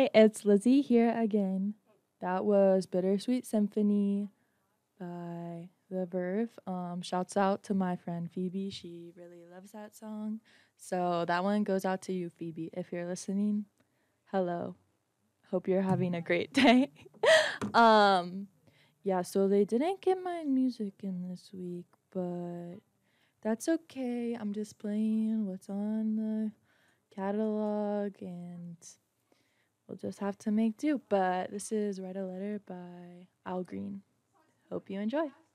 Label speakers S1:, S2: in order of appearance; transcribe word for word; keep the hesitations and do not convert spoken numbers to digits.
S1: Hi, it's Lizzie here again. That was Bittersweet Symphony by The Verve. Um, shouts out to my friend Phoebe. She really loves that song. So that one goes out to you, Phoebe. If you're listening, hello. Hope you're having a great day. um, yeah, so they didn't get my music in this week, but that's okay. I'm just playing what's on the catalog and we'll just have to make do. But this is Write a Letter by Al Green. Hope you enjoy.